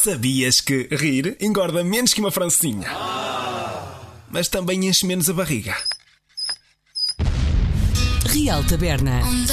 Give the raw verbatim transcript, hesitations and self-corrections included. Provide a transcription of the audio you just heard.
Sabias que rir engorda menos que uma francesinha? Mas também enche menos a barriga. Real Taberna.